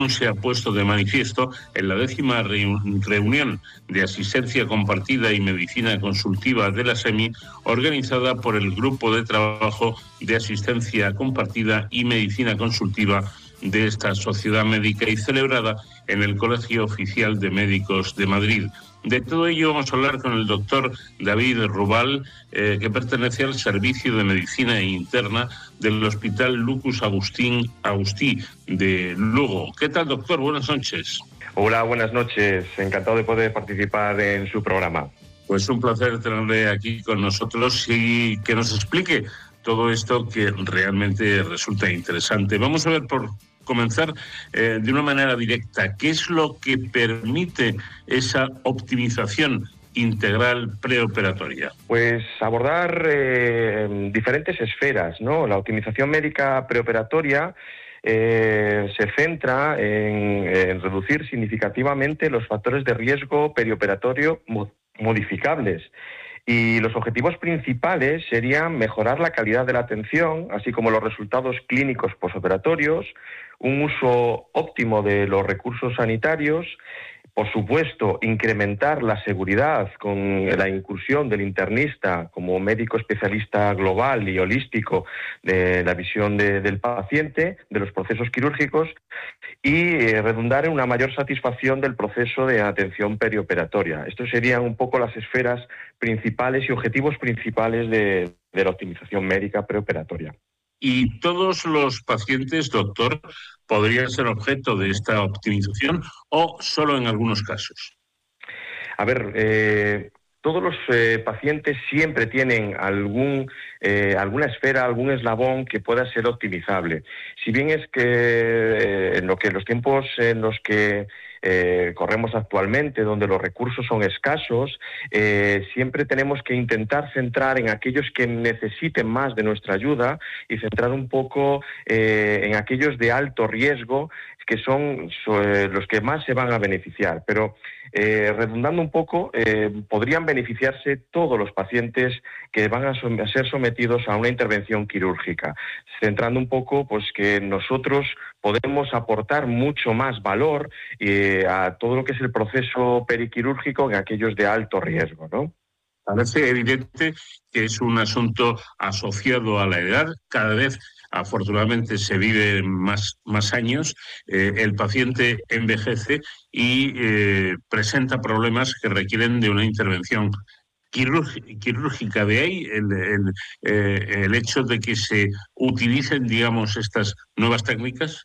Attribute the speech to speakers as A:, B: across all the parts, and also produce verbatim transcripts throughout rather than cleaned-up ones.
A: se ha puesto de manifiesto en la décima reunión de asistencia compartida y medicina consultiva de la SEMI, organizada por el Grupo de Trabajo de Asistencia Compartida y Medicina Consultiva de esta sociedad médica y celebrada en el Colegio Oficial de Médicos de Madrid. De todo ello vamos a hablar con el doctor David Rubal, eh, que pertenece al Servicio de Medicina Interna del Hospital Lucus Agustín Agustí de Lugo. ¿Qué tal, doctor? Buenas noches.
B: Hola, buenas noches. Encantado de poder participar en su programa.
A: Pues un placer tenerle aquí con nosotros y que nos explique todo esto que realmente resulta interesante. Vamos a ver, por comenzar eh, de una manera directa, ¿qué es lo que permite esa optimización integral preoperatoria?
B: Pues abordar eh, diferentes esferas, ¿no? La optimización médica preoperatoria eh, se centra en, en reducir significativamente los factores de riesgo perioperatorio mo- modificables. Y los objetivos principales serían mejorar la calidad de la atención, así como los resultados clínicos posoperatorios, un uso óptimo de los recursos sanitarios, por supuesto, incrementar la seguridad con la incursión del internista como médico especialista global y holístico de la visión de, del paciente, de los procesos quirúrgicos, y eh, redundar en una mayor satisfacción del proceso de atención perioperatoria. Estos serían un poco las esferas principales y objetivos principales de, de la optimización médica preoperatoria.
A: ¿Y todos los pacientes, doctor, podrían ser objeto de esta optimización o solo en algunos casos?
B: A ver, eh, todos los eh, pacientes siempre tienen algún, eh, alguna esfera, algún eslabón que pueda ser optimizable. Si bien es que eh, en lo que los tiempos en los que eh, corremos actualmente, donde los recursos son escasos, eh, siempre tenemos que intentar centrar en aquellos que necesiten más de nuestra ayuda y centrar un poco eh, en aquellos de alto riesgo, que son eh, los que más se van a beneficiar. Pero eh, redundando un poco, eh, podrían beneficiarse todos los pacientes que van a, som- a ser sometidos a una intervención quirúrgica, centrando un poco pues que nosotros podemos aportar mucho más valor eh, a todo lo que es el proceso periquirúrgico en aquellos de alto riesgo, ¿no?
A: Parece evidente que es un asunto asociado a la edad. Cada vez, afortunadamente, se vive más, más años. Eh, el paciente envejece y eh, presenta problemas que requieren de una intervención quirúrgica. quirúrgica. De ahí el, el, eh, el hecho de que se utilicen, digamos, estas nuevas técnicas.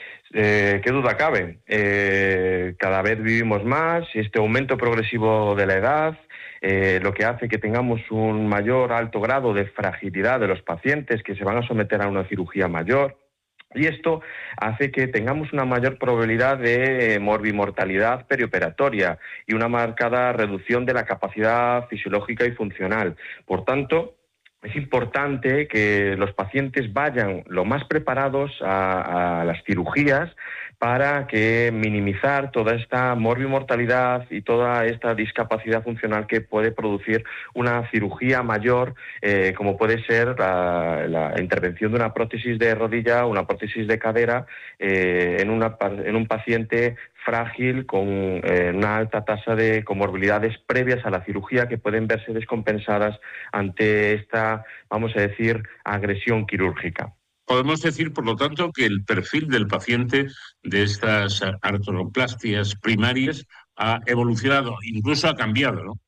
B: Eh, ¿Qué duda cabe? Eh, cada vez vivimos más y este aumento progresivo de la edad eh, lo que hace que tengamos un mayor alto grado de fragilidad de los pacientes que se van a someter a una cirugía mayor. Y esto hace que tengamos una mayor probabilidad de morbimortalidad perioperatoria y una marcada reducción de la capacidad fisiológica y funcional. Por tanto, es importante que los pacientes vayan lo más preparados a, a las cirugías para que minimizar toda esta morbimortalidad y toda esta discapacidad funcional que puede producir una cirugía mayor, eh, como puede ser la, la intervención de una prótesis de rodilla o una prótesis de cadera eh, en, una, en un paciente frágil con eh, una alta tasa de comorbilidades previas a la cirugía que pueden verse descompensadas ante esta, vamos a decir, agresión quirúrgica.
A: Podemos decir, por lo tanto, que el perfil del paciente de estas artroplastias primarias ha evolucionado, incluso ha cambiado, ¿no?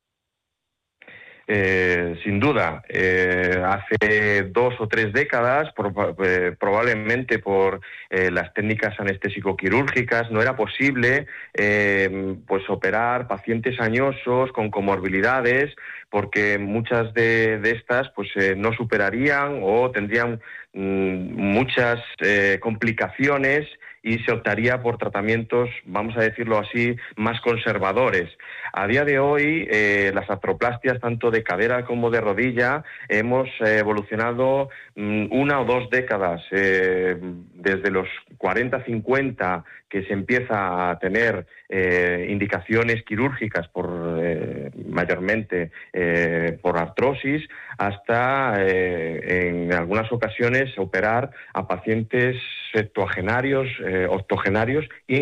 B: Eh, sin duda, eh, hace dos o tres décadas, por, eh, probablemente por eh, las técnicas anestésico-quirúrgicas, no era posible eh, pues operar pacientes añosos con comorbilidades, porque muchas de, de estas pues eh, no superarían o tendrían mm, muchas eh, complicaciones y se optaría por tratamientos, vamos a decirlo así, más conservadores. A día de hoy, eh, las artroplastias, tanto de cadera como de rodilla, hemos eh, evolucionado mm, una o dos décadas, eh, desde los cuarenta, cincuenta, que se empieza a tener eh, indicaciones quirúrgicas por eh, mayormente eh, por artrosis, hasta eh, en algunas ocasiones operar a pacientes septuagenarios, eh, octogenarios y